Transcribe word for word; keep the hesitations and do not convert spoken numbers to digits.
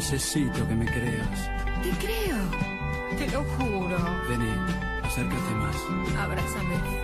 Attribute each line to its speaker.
Speaker 1: Necesito que me creas.
Speaker 2: Te creo. Te lo juro.
Speaker 1: Vení, acércate más.
Speaker 2: Abrázame